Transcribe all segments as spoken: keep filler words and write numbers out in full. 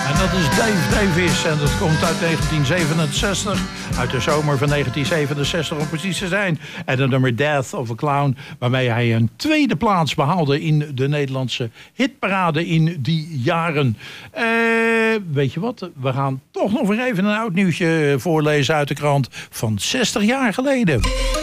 En dat is Dave Davis en dat komt uit negentien zevenenzestig. Uit de zomer van negentien zevenenzestig om precies te zijn. En de nummer Death of a Clown, waarmee hij een tweede plaats behaalde in de Nederlandse hitparade in die jaren. Uh, weet je wat, we gaan toch nog weer even een oud nieuwsje voorlezen uit de krant van zestig jaar geleden.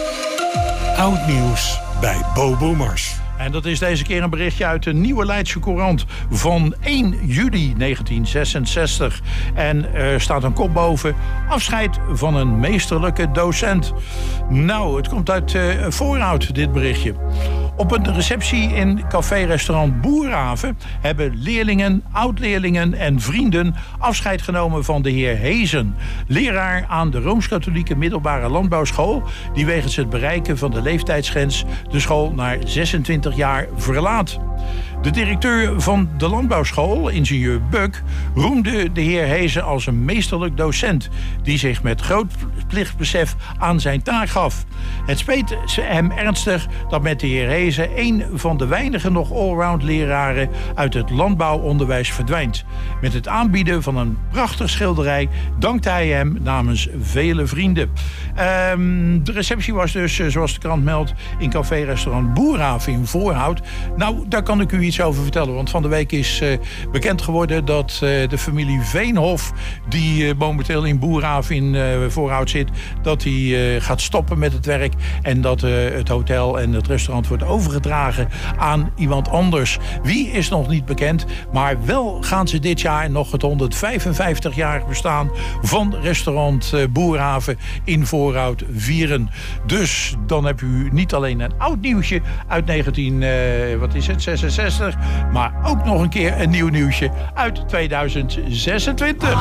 Oud nieuws bij Bobo Mars. En dat is deze keer een berichtje uit de Nieuwe Leidse Courant van één juli negentien zesenzestig. En er staat een kop boven: afscheid van een meesterlijke docent. Nou, het komt uit uh, Voorhout, dit berichtje. Op een receptie in café-restaurant Boerhaven hebben leerlingen, oud-leerlingen en vrienden afscheid genomen van de heer Hezen, leraar aan de Rooms-Katholieke Middelbare Landbouwschool, die wegens het bereiken van de leeftijdsgrens de school naar zesentwintig jaar verlaat. De directeur van de landbouwschool, ingenieur Buck, roemde de heer Hezen als een meesterlijk docent die zich met groot plichtbesef aan zijn taak gaf. Het speet hem ernstig dat met de heer Hezen een van de weinige nog allround leraren uit het landbouwonderwijs verdwijnt. Met het aanbieden van een prachtig schilderij dankte hij hem namens vele vrienden. Um, de receptie was dus, zoals de krant meldt, in café-restaurant Boerhaven in Voorhout. Nou, daar kan ik u iets over vertellen, want van de week is uh, bekend geworden dat uh, de familie Veenhof, die uh, momenteel in Boerhaven in uh, Voorhout zit, dat die uh, gaat stoppen met het werk en dat uh, het hotel en het restaurant wordt overgedragen aan iemand anders. Wie is nog niet bekend, maar wel gaan ze dit jaar nog het honderdvijfenvijftig-jarig bestaan van restaurant uh, Boerhaven in Voorhout vieren. Dus dan heb u niet alleen een oud nieuwsje uit negentien, uh, wat is het, zesenzestig, maar ook nog een keer een nieuw nieuwsje uit tweeduizend zesentwintig.